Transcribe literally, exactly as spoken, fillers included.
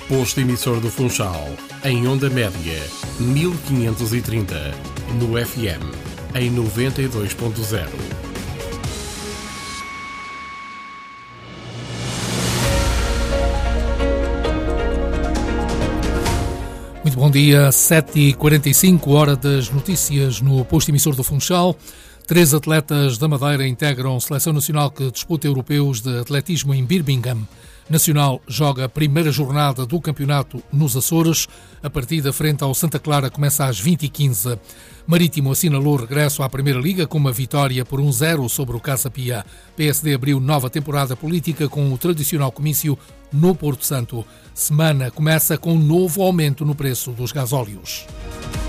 Posto emissor do Funchal, em onda média, mil quinhentos e trinta, no F M, em noventa e dois ponto zero. Muito bom dia, sete e quarenta e cinco, hora das notícias no posto emissor do Funchal. Três atletas da Madeira integram a seleção nacional que disputa europeus de atletismo em Birmingham. Nacional joga a primeira jornada do campeonato nos Açores. A partida frente ao Santa Clara começa às vinte e quinze. Marítimo assinalou regresso à Primeira Liga com uma vitória por um zero sobre o Casa Pia. P S D abriu nova temporada política com o tradicional comício no Porto Santo. Semana começa com um novo aumento no preço dos gasóleos.